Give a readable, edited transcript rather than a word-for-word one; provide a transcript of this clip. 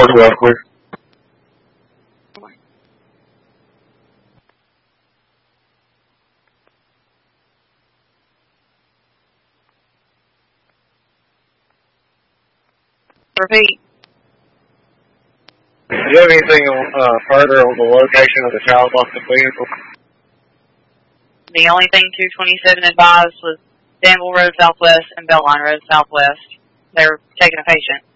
to work with. Repeat. Do you have anything further on the location of the child lost vehicle? The only thing 227 advised was Danville Road Southwest and Beltline Road Southwest. They were taking a patient.